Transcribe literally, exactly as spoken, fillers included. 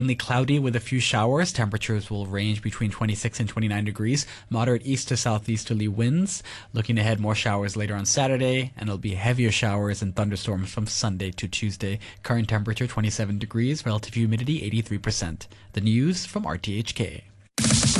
Mainly cloudy with a few showers. Temperatures will range between twenty-six and twenty-nine degrees. Moderate east to southeasterly winds. Looking ahead, more showers later on Saturday, and it'll be heavier showers and thunderstorms from Sunday to Tuesday. Current temperature twenty-seven degrees. Relative humidity eighty-three percent. The news from R T H K.